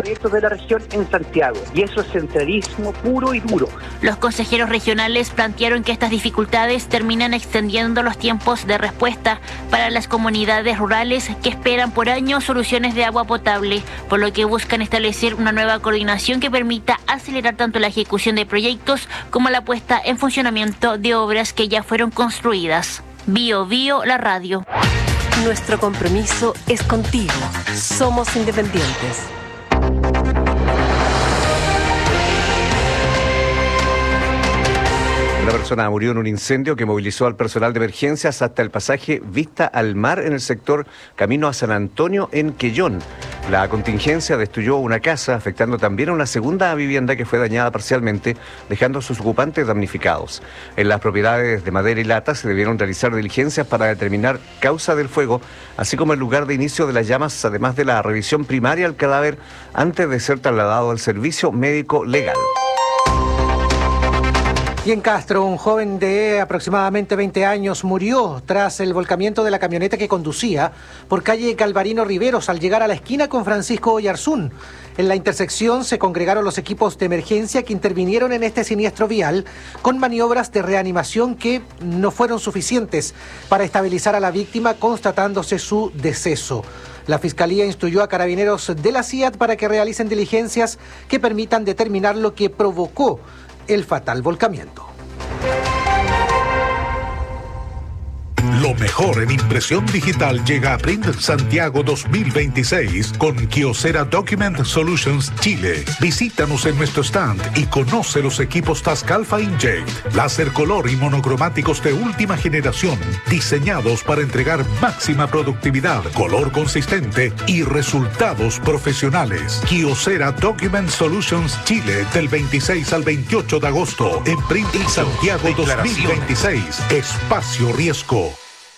electos de la región en Santiago. Y eso es centralismo puro y duro. Los consejeros regionales plantearon que estas dificultades terminan extendiendo los tiempos de respuesta para las comunidades rurales que esperan por años soluciones de agua potable, por lo que buscan establecer una nueva coordinación que permita acelerar tanto la ejecución de proyectos como la puesta en funcionamiento de obras que ya fueron construidas. Bio Bio, la radio. Nuestro compromiso es contigo. Somos independientes. Una persona murió en un incendio que movilizó al personal de emergencias hasta el pasaje Vista al Mar en el sector Camino a San Antonio en Quellón. La contingencia destruyó una casa, afectando también a una segunda vivienda que fue dañada parcialmente, dejando a sus ocupantes damnificados. En las propiedades de madera y lata se debieron realizar diligencias para determinar causa del fuego, así como el lugar de inicio de las llamas, además de la revisión primaria al cadáver antes de ser trasladado al servicio médico legal. Y en Castro, un joven de aproximadamente 20 años murió tras el volcamiento de la camioneta que conducía por calle Galvarino Riveros al llegar a la esquina con Francisco Oyarzún. En la intersección se congregaron los equipos de emergencia que intervinieron en este siniestro vial con maniobras de reanimación que no fueron suficientes para estabilizar a la víctima, constatándose su deceso. La Fiscalía instruyó a carabineros de la CIAT para que realicen diligencias que permitan determinar lo que provocó el fatal volcamiento. Lo mejor en impresión digital llega a Print Santiago 2026 con Kyocera Document Solutions Chile. Visítanos en nuestro stand y conoce los equipos Tascalfa Inkjet, láser color y monocromáticos de última generación, diseñados para entregar máxima productividad, color consistente y resultados profesionales. Kyocera Document Solutions Chile del 26 al 28 de agosto en Print Santiago 2026. Espacio Riesgo.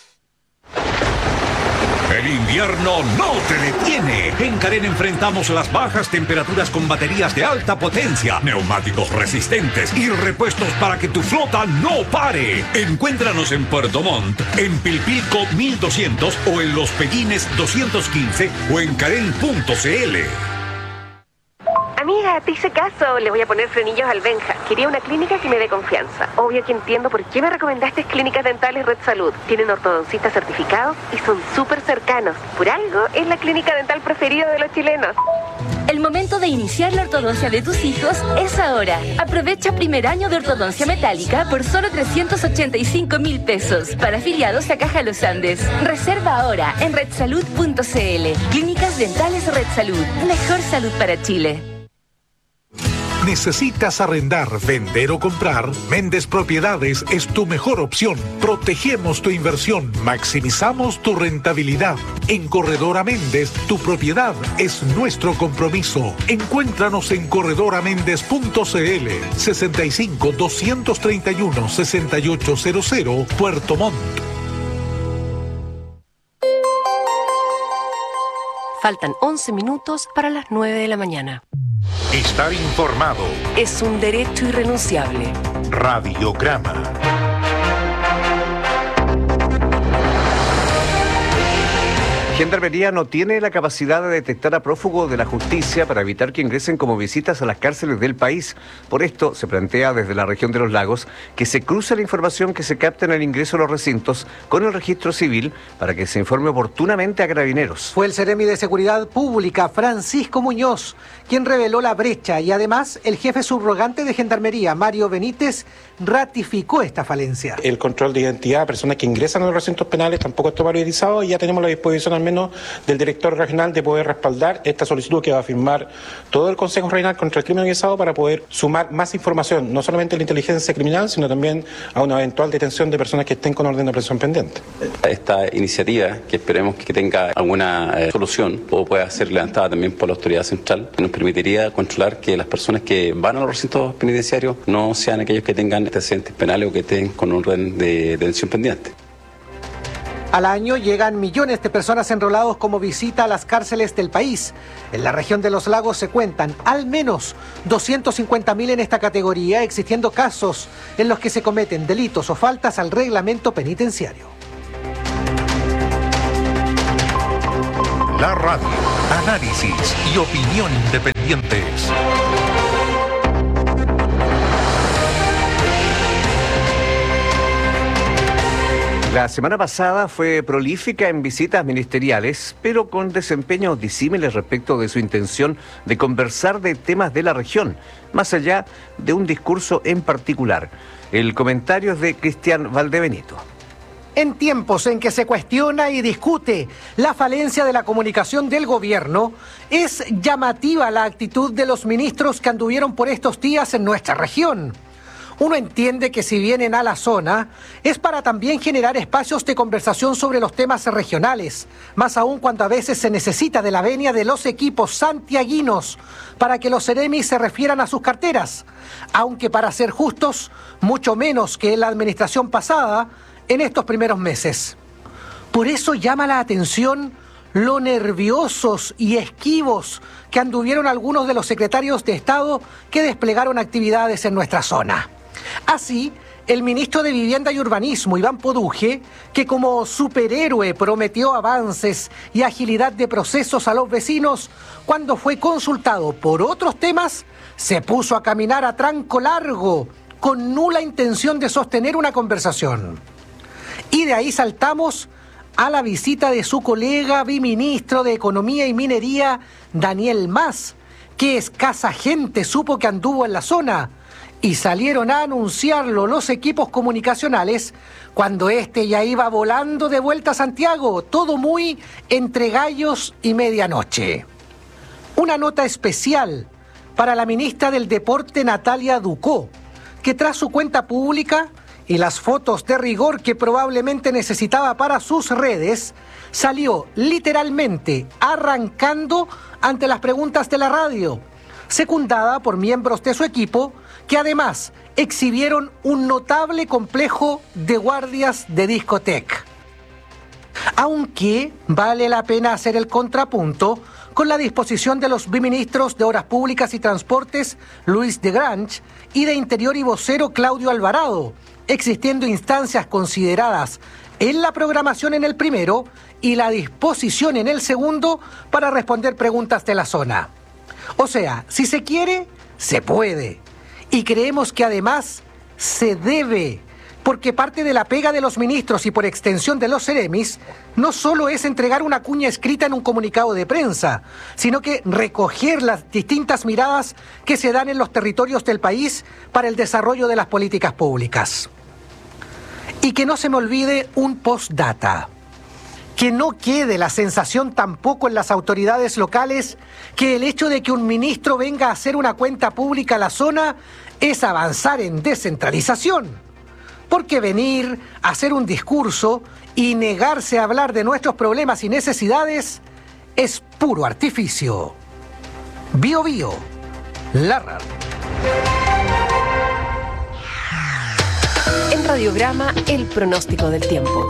El invierno no te detiene. En Carén enfrentamos las bajas temperaturas con baterías de alta potencia, neumáticos resistentes y repuestos para que tu flota no pare. Encuéntranos en Puerto Montt, en Pilpilco 1200 o en Los Pellines 215 o en carén.cl. Amiga, te hice caso. Le voy a poner frenillos al Benja. Quería una clínica que me dé confianza. Obvio que entiendo por qué me recomendaste Clínicas Dentales Red Salud. Tienen ortodoncistas certificados y son súper cercanos. Por algo, es la clínica dental preferida de los chilenos. El momento de iniciar la ortodoncia de tus hijos es ahora. Aprovecha primer año de ortodoncia metálica por solo 385.000 pesos. Para afiliados a Caja Los Andes. Reserva ahora en redsalud.cl. Clínicas Dentales Red Salud. Mejor salud para Chile. ¿Necesitas arrendar, vender o comprar? Méndez Propiedades es tu mejor opción. Protegemos tu inversión, maximizamos tu rentabilidad. En Corredora Méndez, tu propiedad es nuestro compromiso. Encuéntranos en corredoramendez.cl 65 231 6800 Puerto Montt. Faltan 11 minutos para las 9 de la mañana. Estar informado es un derecho irrenunciable. Radiograma. Gendarmería no tiene la capacidad de detectar a prófugos de la justicia para evitar que ingresen como visitas a las cárceles del país. Por esto, se plantea desde la región de los lagos que se cruce la información que se capta en el ingreso a los recintos con el registro civil para que se informe oportunamente a carabineros. Fue el Seremi de Seguridad Pública, Francisco Muñoz, quien reveló la brecha y además el jefe subrogante de Gendarmería, Mario Benítez, ratificó esta falencia. El control de identidad de personas que ingresan a los recintos penales tampoco está valorizado y ya tenemos la disposición al menos del director regional de poder respaldar esta solicitud que va a firmar todo el Consejo Regional contra el Crimen Organizado para poder sumar más información, no solamente a la inteligencia criminal, sino también a una eventual detención de personas que estén con orden de aprehensión pendiente. Esta iniciativa, que esperemos que tenga alguna solución o pueda ser levantada también por la autoridad central, nos permitiría controlar que las personas que van a los recintos penitenciarios no sean aquellos que tengan antecedentes penales o que estén con orden de detención pendiente. Al año llegan millones de personas enrolados como visita a las cárceles del país. En la región de los lagos se cuentan al menos 250.000 en esta categoría, existiendo casos en los que se cometen delitos o faltas al reglamento penitenciario. La radio, análisis y opinión independiente. dientes. La semana pasada fue prolífica en visitas ministeriales, pero con desempeños disímiles respecto de su intención de conversar de temas de la región, más allá de un discurso en particular. El comentario es de Cristian Valdebenito. En tiempos en que se cuestiona y discute la falencia de la comunicación del gobierno, es llamativa la actitud de los ministros que anduvieron por estos días en nuestra región. Uno entiende que si vienen a la zona es para también generar espacios de conversación sobre los temas regionales, más aún cuando a veces se necesita de la venia de los equipos santiaguinos para que los seremis se refieran a sus carteras, aunque para ser justos, mucho menos que en la administración pasada en estos primeros meses. Por eso llama la atención lo nerviosos y esquivos que anduvieron algunos de los secretarios de Estado que desplegaron actividades en nuestra zona. Así, el ministro de Vivienda y Urbanismo, Iván Poduje, que como superhéroe prometió avances y agilidad de procesos a los vecinos, cuando fue consultado por otros temas, se puso a caminar a tranco largo, con nula intención de sostener una conversación. Y de ahí saltamos a la visita de su colega biministro de Economía y Minería, Daniel Mas, que escasa gente supo que anduvo en la zona, y salieron a anunciarlo los equipos comunicacionales cuando este ya iba volando de vuelta a Santiago, todo muy entre gallos y medianoche. Una nota especial para la ministra del Deporte, Natalia Ducó, que tras su cuenta pública y las fotos de rigor que probablemente necesitaba para sus redes, salió literalmente arrancando ante las preguntas de la radio, secundada por miembros de su equipo que además exhibieron un notable complejo de guardias de discoteca. Aunque vale la pena hacer el contrapunto con la disposición de los biministros de Obras Públicas y Transportes, Luis de Grange, y de Interior y Vocero, Claudio Alvarado, existiendo instancias consideradas en la programación en el primero y la disposición en el segundo para responder preguntas de la zona. O sea, si se quiere, se puede. Y creemos que además se debe, porque parte de la pega de los ministros y por extensión de los seremis no solo es entregar una cuña escrita en un comunicado de prensa, sino que recoger las distintas miradas que se dan en los territorios del país para el desarrollo de las políticas públicas. Y que no se me olvide un postdata. Que no quede la sensación tampoco en las autoridades locales que el hecho de que un ministro venga a hacer una cuenta pública a la zona es avanzar en descentralización. Porque venir a hacer un discurso y negarse a hablar de nuestros problemas y necesidades es puro artificio. Bio Bio, la radio. En Radiograma, el pronóstico del tiempo.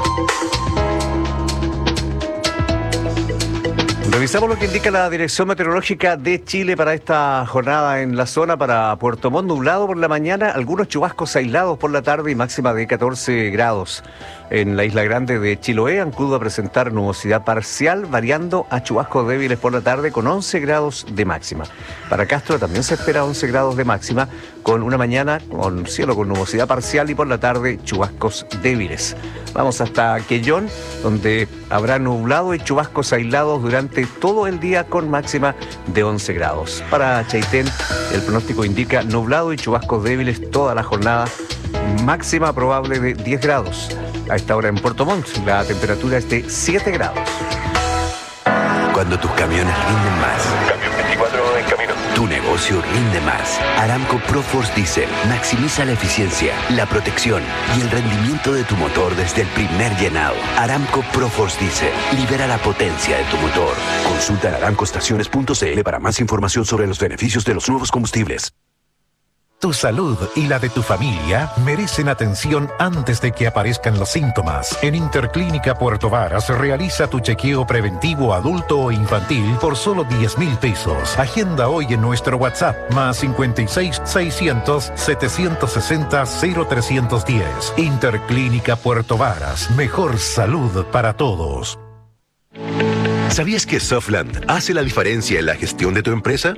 Revisamos lo que indica la Dirección Meteorológica de Chile para esta jornada en la zona. Para Puerto Montt, nublado por la mañana, algunos chubascos aislados por la tarde y máxima de 14 grados. En la Isla Grande de Chiloé, Ancud va a presentar nubosidad parcial, variando a chubascos débiles por la tarde con 11 grados de máxima. Para Castro también se espera 11 grados de máxima, con una mañana con cielo con nubosidad parcial y por la tarde chubascos débiles. Vamos hasta Quellón, donde habrá nublado y chubascos aislados durante todo el día con máxima de 11 grados. Para Chaitén, el pronóstico indica nublado y chubascos débiles toda la jornada, máxima probable de 10 grados. A esta hora en Puerto Montt, la temperatura es de 7 grados. Cuando tus camiones rinden más. Camión 24 en camino. Tu negocio rinde más. Aramco ProForce Diesel maximiza la eficiencia, la protección y el rendimiento de tu motor desde el primer llenado. Aramco ProForce Diesel libera la potencia de tu motor. Consulta en aramcoestaciones.cl para más información sobre los beneficios de los nuevos combustibles. Tu salud y la de tu familia merecen atención antes de que aparezcan los síntomas. En Interclínica Puerto Varas realiza tu chequeo preventivo adulto o infantil por solo 10,000 pesos. Agenda hoy en nuestro WhatsApp más 56 600 760 0310. Interclínica Puerto Varas. Mejor salud para todos. ¿Sabías que Softland hace la diferencia en la gestión de tu empresa?